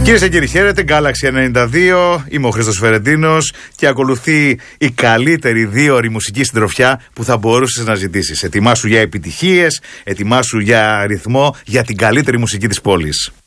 Κυρίες και κύριοι, χαίρετε. Galaxy 92. Είμαι ο Χρήστος Φερεντίνος και ακολουθεί η καλύτερη 2ωρη μουσική συντροφιά που θα μπορούσες να ζητήσεις. Ετοιμάσου για επιτυχίες, ετοιμάσου για ρυθμό, για την καλύτερη μουσική της πόλης.